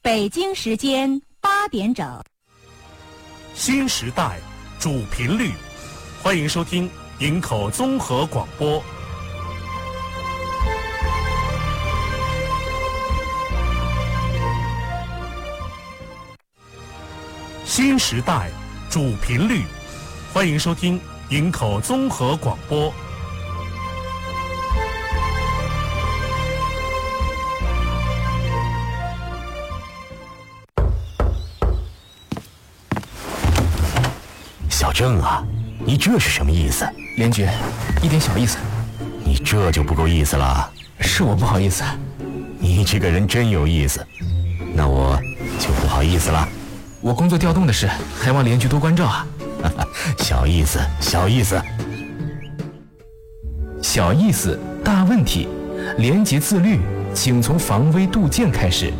北京时间8点整。 新时代主频率，欢迎收听营口综合广播。新时代主频率，欢迎收听营口综合广播。 小郑啊，你这是什么意思？ 连局，一点小意思。 你这就不够意思了。 是我不好意思。 你这个人真有意思，那我就不好意思了。 我工作调动的事，还望连局多关照啊。 小意思，小意思。 小意思，大问题。廉洁自律，请从防微杜渐开始。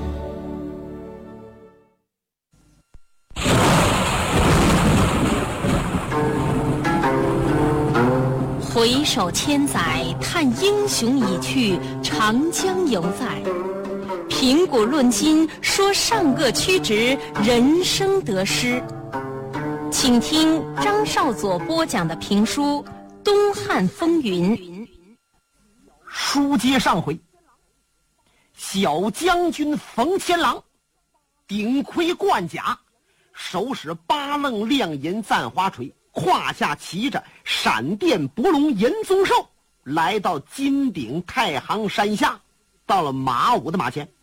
回首千载，叹英雄已去，长江犹在。评古论今，说上个曲直，人生得失。请听张少佐播讲的评书《东汉风云》。 书接上回，小将军冯千郎顶盔贯甲，手使八棱亮银簪花锤，胯下骑着闪电伯龙银宗兽，来到金顶太行山下，到了马武的马前。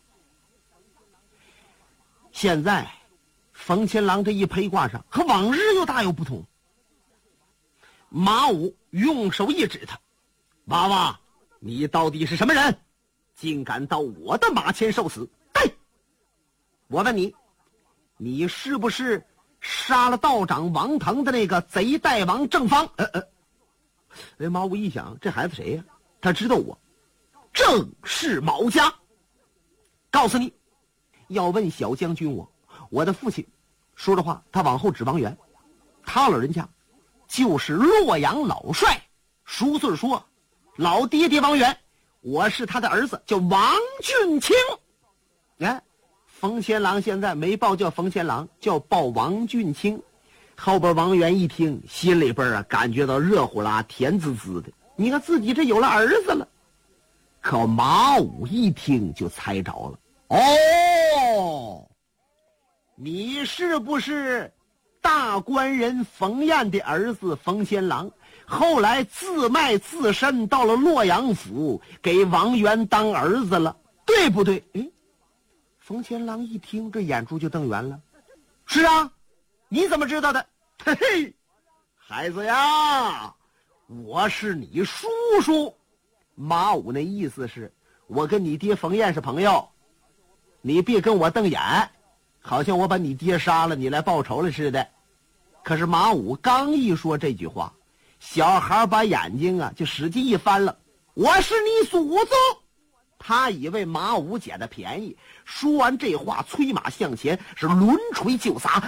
现在冯千郎这一披挂上和往日又大有不同。马武用手一指他：娃娃，你到底是什么人，竟敢到我的马前受死？对，我问你，你是不是杀了道长王腾的那个贼代王郑方？马武一想，这孩子谁呀？他知道我，正是毛家。告诉你，要问小将军我的父亲，说的话他往后指王元，他老人家就是洛阳老帅。叔孙说，老爹爹王元，我是他的儿子，叫王俊卿。冯千郎现在没报叫冯千郎，叫报王俊卿。后边王元一听，心里边感觉到热乎啦，甜滋滋的。你看自己这有了儿子了。可马武一听就猜着了。哦，你是不是大官人冯彦的儿子冯千郎？后来自卖自身到了洛阳府，给王元当儿子了，对不对？冯千郎一听，这眼珠就瞪圆了。是啊，你怎么知道的？嘿嘿，孩子呀，我是你叔叔。马武那意思是，我跟你爹冯彦是朋友，你别跟我瞪眼，好像我把你爹杀了，你来报仇了似的。可是马武刚一说这句话，小孩把眼睛就使劲一翻了。我是你祖宗！他以为马武捡的便宜，说完这话，催马向前，是抡锤就撒。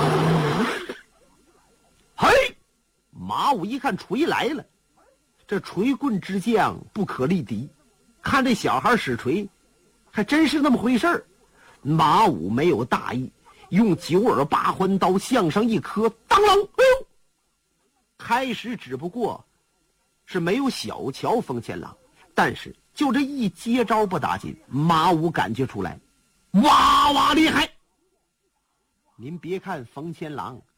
嘿，马武一看锤来了，这锤棍之将不可力敌，看这小孩使锤，还真是那么回事儿。马武没有大意，用九耳八环刀向上一磕，当啷！开始只不过是没有小瞧冯千郎，但是就这一接招不打紧，马武感觉出来，哇哇厉害。您别看冯千郎